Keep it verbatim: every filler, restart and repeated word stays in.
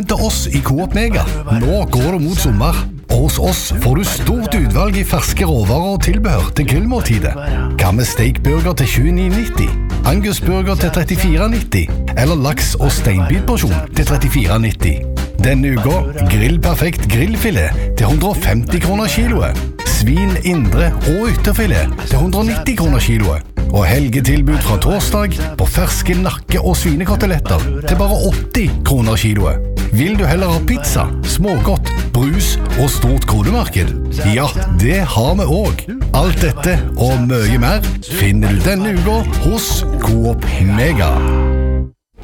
Til oss i Coop Mega. Nå går det mot sommer. Og hos oss får du stort utvalg i ferske råvarer og tilbehør til grillmåltidet. Hva med steakburger til tjueni nitti? Angusburger til trettifire nitti? Eller laks- og steinbitporsjon til trettifire nitti? Denne uka, grill perfekt grillfilet til hundre og femti kroner kiloet. Svin, indre og ytterfilet til hundre og nitti kroner kiloet. Og helgetilbud fra torsdag på ferske nakke- og svinekoteletter til bare åtti kroner kiloet. Vil du heller ha pizza, smågodt, brus og stort kodemarked? Ja, det har vi også. Alt dette og mye mer finner du denne uka hos Coop Mega.